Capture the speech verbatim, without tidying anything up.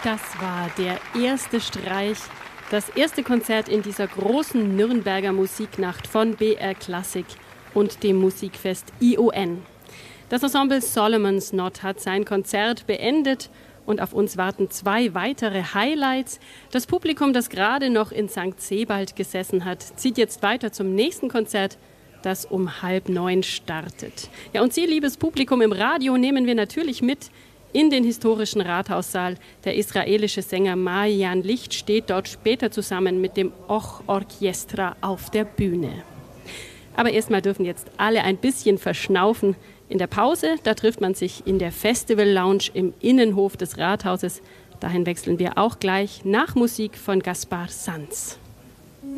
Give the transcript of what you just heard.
Das war der erste Streich, das erste Konzert in dieser großen Nürnberger Musiknacht von B R Classic und dem Musikfest I O N. Das Ensemble Solomon's Knot hat sein Konzert beendet und auf uns warten zwei weitere Highlights. Das Publikum, das gerade noch in Sankt Sebald gesessen hat, zieht jetzt weiter zum nächsten Konzert, das um halb neun startet. Ja, und Sie, liebes Publikum im Radio, nehmen wir natürlich mit in den historischen Rathaussaal. Der israelische Sänger Maayan Licht steht dort später zusammen mit dem Och Orchestra auf der Bühne. Aber erstmal dürfen jetzt alle ein bisschen verschnaufen. In der Pause, da trifft man sich in der Festival Lounge im Innenhof des Rathauses. Dahin wechseln wir auch gleich nach Musik von Gaspar Sanz.